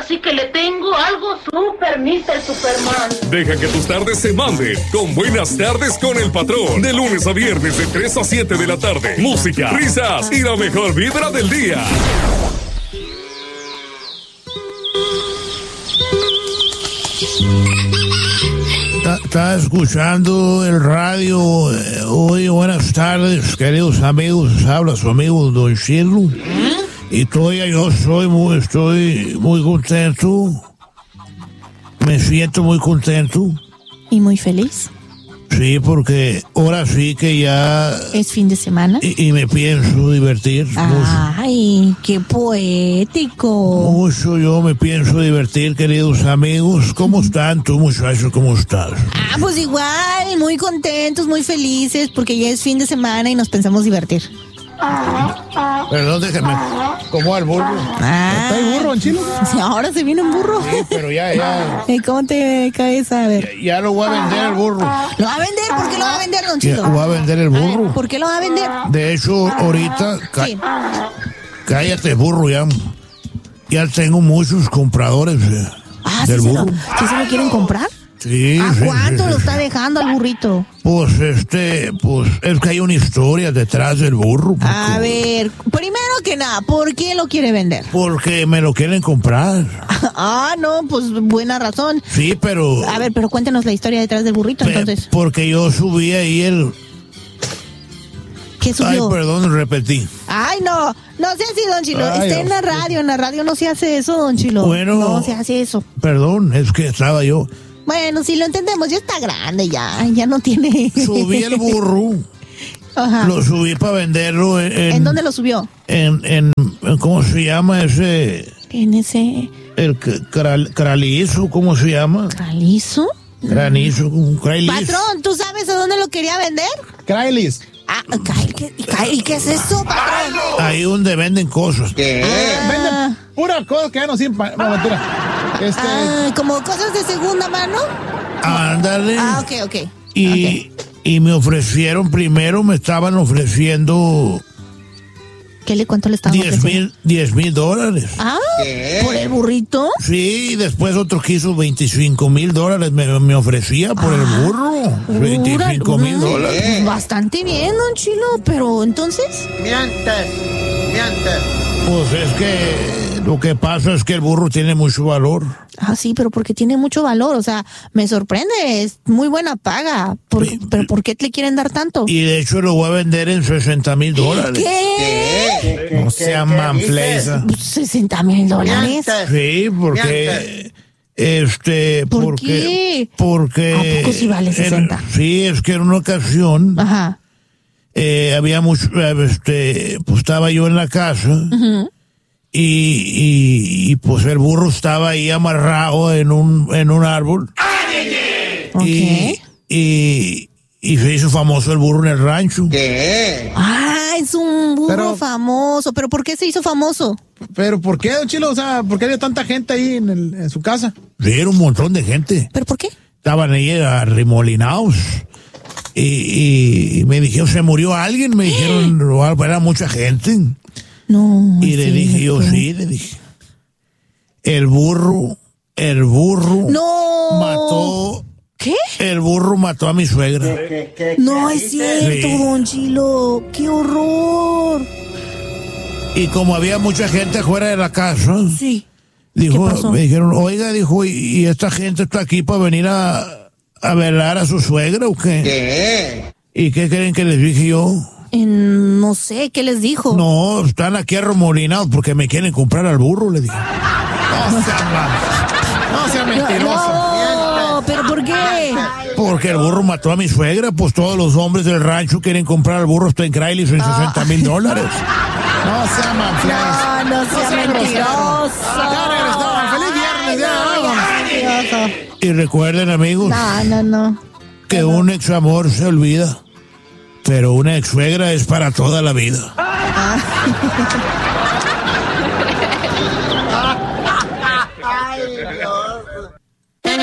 sí que le tengo algo súper, Mr. Superman. Deja que tus tardes se manden con Buenas Tardes con el Patrón. De lunes a viernes de 3 a 7 de la tarde. Música, risas y la mejor vibra del día. Está escuchando el radio. Hoy, buenas tardes, queridos amigos. Habla su amigo Don Chilo. Y todavía yo estoy muy contento. Me siento muy contento. ¿Y muy feliz? Sí, porque ahora sí que ya... ¿Es fin de semana? Y me pienso divertir. ¡Ay, qué poético! Mucho yo me pienso divertir, queridos amigos. ¿Cómo están tú, muchachos? ¿Cómo estás? Pues igual, muy contentos, muy felices, porque ya es fin de semana y nos pensamos divertir. Perdón, déjame. ¿Cómo al burro? ¿Está el burro, en Chilo? Sí, ahora se viene un burro. Sí, pero ya. ¿Cómo te caes? A ver. Ya lo voy a vender el burro. ¿Lo va a vender? ¿Por qué lo va a vender, Don Chilo? Ya voy a vender el burro. ¿Por qué lo va a vender? De hecho, ahorita... Sí. Cállate, burro, ya. Ya tengo muchos compradores del burro. ¿Sí se lo quieren comprar? Sí. ¿A cuánto sí. lo está dejando al burrito? Pues es que hay una historia detrás del burro. A ver, primero que nada, ¿por qué lo quiere vender? Porque me lo quieren comprar. No, pues buena razón. Sí, pero... A ver, pero cuéntenos la historia detrás del burrito, entonces. Porque yo subí ahí el... ¿Qué subió? Ay, perdón, repetí. Ay, no sea así, Don Chilo. Ay, Está en la radio no se hace eso, Don Chilo. Bueno. No se hace eso. Perdón, es que estaba yo... Bueno, si lo entendemos, ya está grande, ya no tiene... Subí el burro. Ajá. Lo subí para venderlo ¿En dónde lo subió? En ¿cómo se llama ese? En ese... El cralizo, ¿cómo se llama? ¿Cralizo? Granizo, un cralizo. Patrón, ¿tú sabes a dónde lo quería vender? Krailis. ¿Y qué es eso, patrón? Ahí donde venden cosas. Venden pura cosa que ya no sirve. No, mentira. ¿Como cosas de segunda mano? Ándale. Ok. Y me ofrecieron, primero me estaban ofreciendo... ¿Cuánto le estaban ofreciendo? $10,000. ¿Por el burrito? Sí, después otro quiso $25,000 me ofrecía por el burro. $25,000. Bastante bien, Don Chilo, pero entonces... Mientes. Pues es que lo que pasa es que el burro tiene mucho valor. Sí, pero porque tiene mucho valor, o sea, me sorprende, es muy buena paga. ¿Pero por qué le quieren dar tanto? Y de hecho lo voy a vender en $60,000. ¿Qué? No sea manflesa. $60,000. Sí, porque... ¿Por qué? Porque... ¿A poco sí vale 60? Sí, es que en una ocasión... Ajá. Había mucho... pues estaba yo en la casa... Uh-huh. Y pues el burro estaba ahí amarrado en un árbol. Okay. Y se hizo famoso el burro en el rancho. ¿Qué? Es un burro famoso. ¿Pero por qué se hizo famoso? ¿Pero por qué, Don Chilo? O sea, ¿por qué había tanta gente ahí en su casa? Sí, era un montón de gente. ¿Pero por qué? Estaban ahí arrimolinados. Y me dijeron, ¿se murió alguien? Me dijeron, era mucha gente. No. Y le dije yo, le dije. El burro no mató. ¿Qué? El burro mató a mi suegra. No es cierto, Sí. Don Chilo. ¡Qué horror! Y como había mucha gente afuera de la casa, Sí. dijo, ¿Qué pasó? me dijeron, oiga, dijo, ¿y esta gente está aquí para venir a velar a su suegra o qué? ¿Qué? ¿Y qué creen que les dije yo? No sé, ¿qué les dijo? No, están aquí arremolinados porque me quieren comprar al burro, le dije. No sea mentiroso. No, ¿pero por qué? Porque el burro mató a mi suegra, pues todos los hombres del rancho quieren comprar al burro, está en Crailis en $60,000. No sea manflas. No sea mentiroso. Ya regresamos. ¡Feliz viernes! Ya, vámonos. Y recuerden, amigos, No. que un ex amor se olvida, pero una ex suegra es para toda la vida.